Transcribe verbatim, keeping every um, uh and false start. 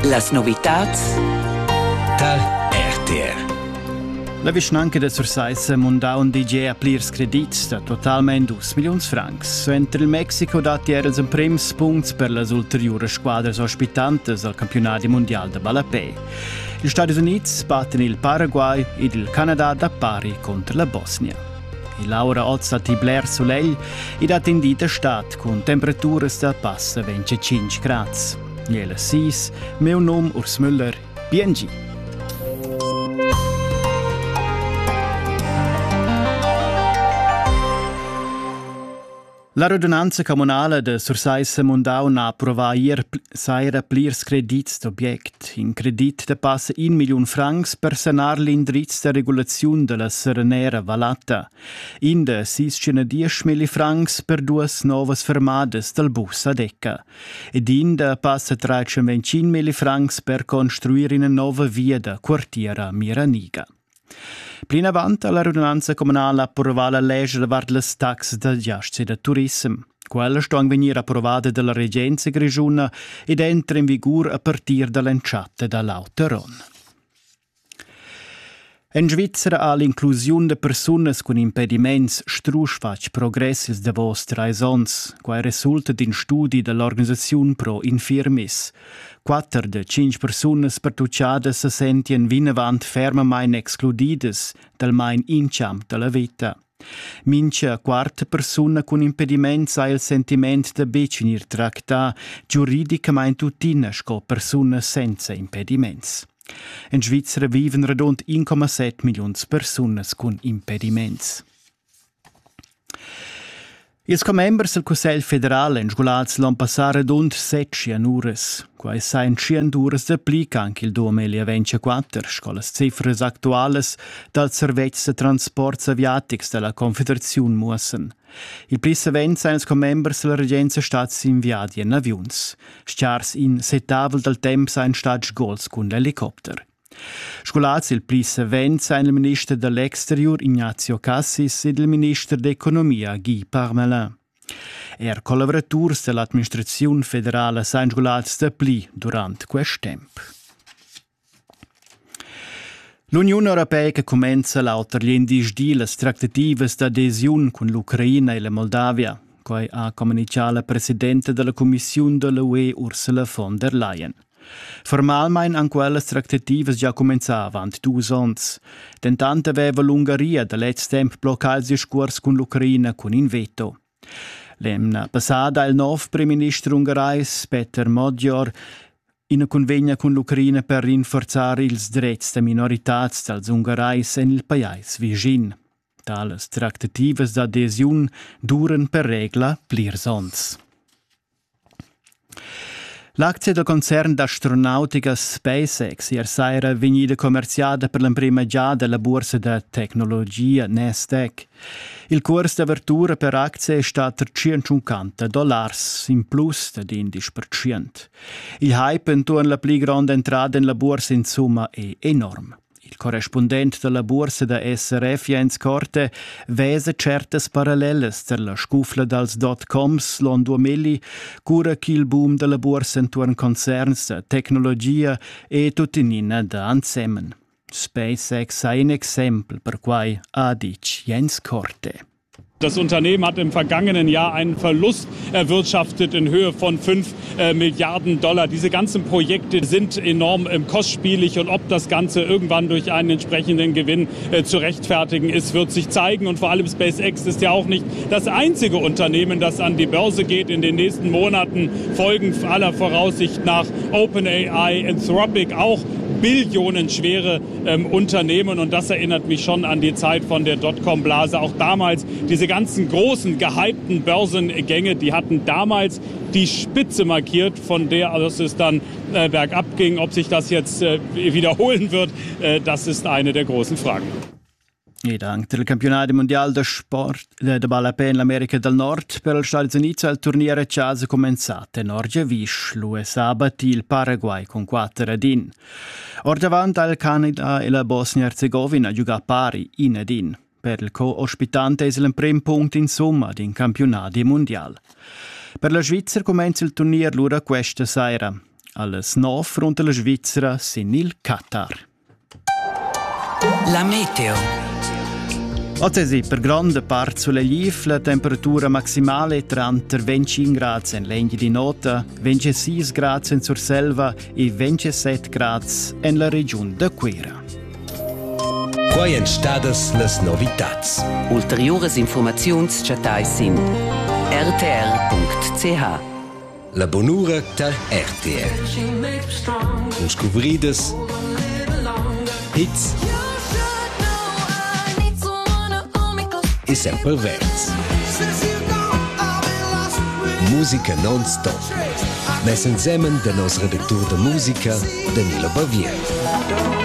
Las novitats tal R T R. La vicinanca da Sursaissa mundaun di G a plirs credits da totalmente due milioni francs. Entre il Mexico dati erano i primi punti per le ulteriori squadre ospitantes al campionato mondiale de Balapé. Gli Stati Uniti battono il Paraguay ed il Canada da pari contro la Bosnia. E Laura Ozza Tibler Soleil è data in dita stat con temperature da passa venticinque gradi. Niela Sis, meu nome Urs Müller, B N G. La radunanza comunale de Sursaissa Mundaun ha approvato ieri saira plirs credits d'object. In credit de passa un milione francs per sanar l'indrizzo de regolazione della Serenera Valata. In de seiscenodieci mila francs per due novas fermades del bus a Decca. Ed in de passa trecentoventincinque mila francs per costruire una nuova via da quartiera Miraniga. Plin avant la radunanza comunale approvava la legge riguardo le taxe da giaste da turismo. Quella sta venire approvata dalla Regenza Grigiuna ed entra in vigore a partire dall'enciata dall'Auteron. In Svizzera ha l'inclusione di persone con impedimenti strusfac progressi da vostra raisons, quai risulta din studi dell'organizzazione Pro Infirmis. Quattro de cinque persone pertucciate se sentien vinavant fermamain excludides dal main inciamp della vita. Mincha quarta persona con impedimenti ha il sentimento de becinir tracta giuridicamente utina sco persone senza impediments. In Svizzera viven rund uno virgola sette milioni di persone con impedimenti. Ils comembers del Conselho Federal in sgolats l'han passare rund sette anures. Quai sain cent ures d'applica anche il duemilaventiquattro, con le cifre attuales dal servizio de transports aviatics della Confederazione muossen. Il pris event sain ils comembers della Regenza stats inviati in avions. Stars in settavel del temp sain stats gols con l'helicopter. Scolats il pris event sain il ministro dell'Exterior Ignazio Cassis ed il ministro d'Economia Guy Parmelin. Er collaborators dell'amministrazione federale sain scolats da pli durant quest temp. L'Unione Europea che comincia l'auter gli indisdi le trattative d'adesione con l'Ucraina e la Moldavia, come ha comunicato la Presidente della Commissione dell'U E Ursula von der Leyen. Formalmente anche quelle trattative già cominciavano due anni. Intanto aveva l'Ungheria da let's tempo bloccato il discorso con l'Ucraina con un veto. L'anno passato il nuovo Primo Ministro ungherese Peter Magyar in una convegna con l'Ucraina per rinforzare i diritti delle minorità degli ungheresi nel paese vicino. Tali trattative d'adesione durano per regola plirs anni. L'azione del concern d'astronautica SpaceX ieri sera è venuta commerciata per la prima già della borsa di tecnologia Nasdaq. Il corso d'apertura per azioni è stato trecentocinquanta dollari, in plus di undici per cento. Il hype intorno alla più grande entrata nella borsa insomma è enorme. Il corrispondente della borsa da S R F Jens Korte vese certe parallele tra la scufla dels dot-coms l'anno duemila, cura che il boom della borsa intorno concerni da tecnologia e tuttinina da ansemen. SpaceX è un esempio per cui ha dice Jens Korte. Das Unternehmen hat im vergangenen Jahr einen Verlust erwirtschaftet in Höhe von fünf äh, Milliarden Dollar. Diese ganzen Projekte sind enorm ähm, kostspielig und ob das Ganze irgendwann durch einen entsprechenden Gewinn äh, zu rechtfertigen ist, wird sich zeigen. Und vor allem SpaceX ist ja auch nicht das einzige Unternehmen, das an die Börse geht. In den nächsten Monaten folgen aller Voraussicht nach OpenAI, Anthropic auch billionenschwere ähm, Unternehmen. Und das erinnert mich schon an die Zeit von der Dotcom-Blase. Auch damals diese ganzen großen, gehypten Börsengänge, die hatten damals die Spitze markiert, von der aus es dann äh, bergab ging. Ob sich das jetzt äh, wiederholen wird, äh, das ist eine der großen Fragen. E anche il campionato mondiale di sport de Balapé in America del Nord per gli Stati Uniti il turniere già è cominciato. Norge Visch, l'U S A battì il Paraguay con quattro a uno. Or davanti al Canada e la Bosnia-Herzegovina giocò pari in ad in. Per il co-ospitante è il primo punto in somma di un campionato mondiale. Per la Svizzera comincia il turniere l'ora questa sera. Alles nov frunter la Svizzera sin il Qatar. La meteo. Oggi per grande parte sulle Liv la temperatura maximale è tra venticinque gradi in Legni di Nota, ventisei gradi in Surselva e ventisette gradi nella regione de Quera. Quai en stadas las novitats. Ulteriores informaziuns chatais in r t r punct c h. La bonura ta R T R. Un scobrides hits e sempre verds. Musica non-stop. Mes ensemen de nos redactor de musica Danilo Bavier.